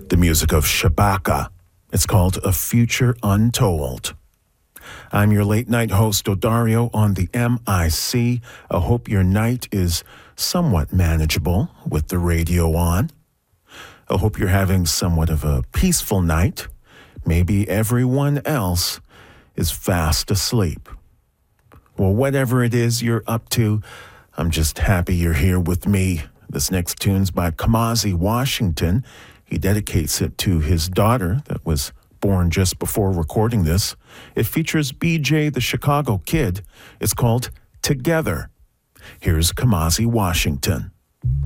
the music of Shabaka. It's called A Future Untold. I'm your late night host, Odario, on the MIC. I hope your night is somewhat manageable with the radio on. I hope you're having somewhat of a peaceful night. Maybe everyone else is fast asleep. Well, whatever it is you're up to, I'm just happy you're here with me. This next tune's by Kamasi Washington. He dedicates it to his daughter that was born just before recording this. It features BJ the Chicago Kid. It's called Together. Here's Kamasi Washington.